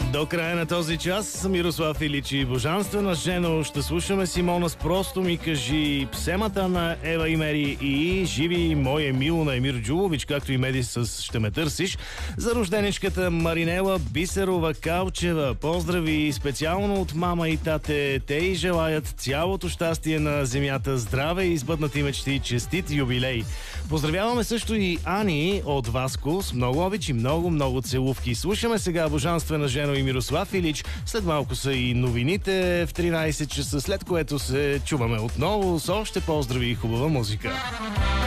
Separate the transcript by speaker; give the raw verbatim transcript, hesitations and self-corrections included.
Speaker 1: До края на този час Мирослав Илич и Божанствена жено ще слушаме Симона с "Просто ми кажи", "Псемата" на Ева и Мери и "Живи мое мило" на Емир Джулович, както и Меди с "Ще ме търсиш", за рожденичката Маринела Бисерова Калчева. Поздрави специално от мама и тате. Те и желаят цялото щастие на земята, здраве и избъднати мечти, честит юбилей. Поздравяваме също и Ани от Васко с много обич и много, много целувки. Слушаме сега Божанствена жено и Мирослав Илич. След малко са и новините в тринайсет часа, след което се чуваме отново с още поздрави и хубава музика.